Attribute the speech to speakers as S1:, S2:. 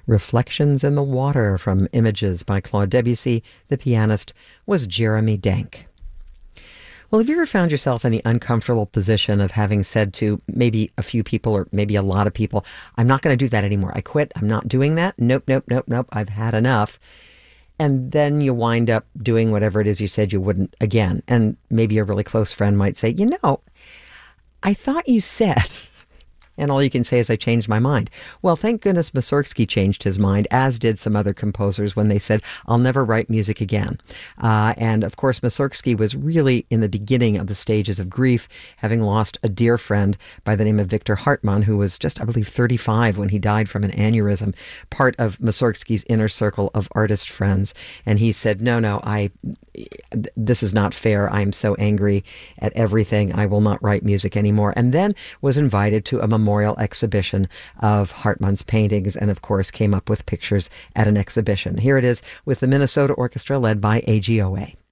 S1: Reflections in the Water from Images by Claude Debussy. The pianist was Jeremy Denk. Well, have you ever found yourself in the uncomfortable position of having said to maybe a few people or maybe a lot of people, I'm not going to do that anymore. I quit. I'm not doing that. Nope, nope, nope, nope. I've had enough. And then you wind up doing whatever it is you said you wouldn't again. And maybe a really close friend might say, I thought you said... And all you can say is, I changed my mind. Well, thank goodness Mussorgsky changed his mind, as did some other composers when they said, I'll never write music again. And of course, Mussorgsky was really in the beginning of the stages of grief, having lost a dear friend by the name of Victor Hartmann, who was just, I believe, 35 when he died from an aneurysm, part of Mussorgsky's inner circle of artist friends. And he said, no, this is not fair. I'm so angry at everything. I will not write music anymore. And then was invited to a memorial exhibition of Hartmann's paintings and, of course, came up with pictures at an exhibition. Here it is with the Minnesota Orchestra led by AGOA.